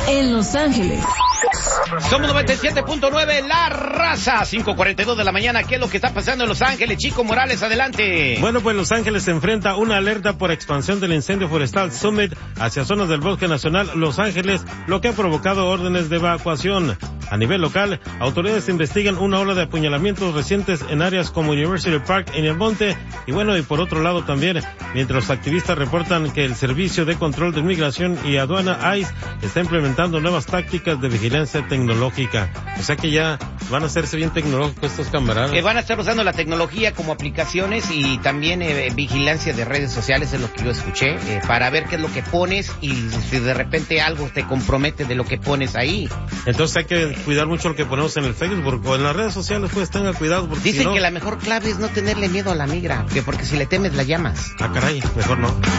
en Los Ángeles. Somos 97.9, La Raza, 5:42 de la mañana. ¿Qué es lo que está pasando en Los Ángeles? Chico Morales, adelante. Bueno, pues Los Ángeles se enfrenta a una alerta por expansión del incendio forestal Summit hacia zonas del Bosque Nacional Los Ángeles, lo que ha provocado órdenes de evacuación. A nivel local, autoridades investigan una ola de apuñalamientos recientes en áreas como University Park en el Monte. Y bueno, y por otro lado también, mientras los activistas reportan que el Servicio de Control de Inmigración y Aduana ICE está implementando nuevas tácticas de vigilancia tecnológica. O sea que ya van a hacerse bien tecnológicos estos camaradas. Van a estar usando la tecnología como aplicaciones y también vigilancia de redes sociales, es lo que yo escuché, para ver qué es lo que pones y si de repente algo te compromete de lo que pones ahí. Entonces hay que cuidar mucho lo que ponemos en el Facebook o en las redes sociales, pues tengan cuidado. Porque dicen si no... que la mejor clave es no tenerle miedo a la migra, porque si le temes la llamas. Ah, caray, mejor no.